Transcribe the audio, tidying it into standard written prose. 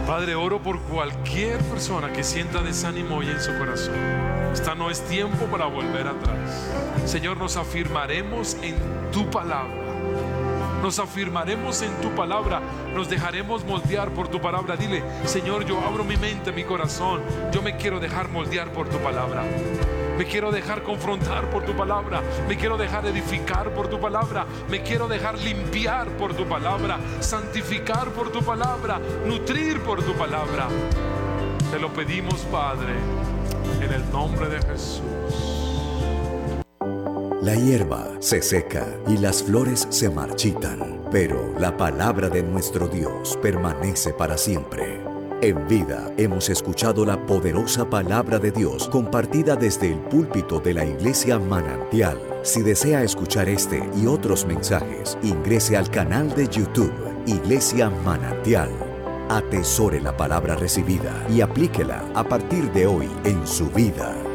Padre, oro por cualquier persona que sienta desánimo hoy en su corazón. Esta no es tiempo para volver atrás. Señor, nos afirmaremos en tu palabra. Nos afirmaremos en tu palabra. Nos dejaremos moldear por tu palabra. Dile: Señor, yo abro mi mente, mi corazón. Yo me quiero dejar moldear por tu palabra. Me quiero dejar confrontar por tu palabra. Me quiero dejar edificar por tu palabra. Me quiero dejar limpiar por tu palabra. Santificar por tu palabra. Nutrir por tu palabra. Te lo pedimos, Padre, en el nombre de Jesús. La hierba se seca y las flores se marchitan, pero la palabra de nuestro Dios permanece para siempre. En Vida hemos escuchado la poderosa palabra de Dios compartida desde el púlpito de la Iglesia Manantial. Si desea escuchar este y otros mensajes, ingrese al canal de YouTube Iglesia Manantial. Atesore la palabra recibida y aplíquela a partir de hoy en su vida.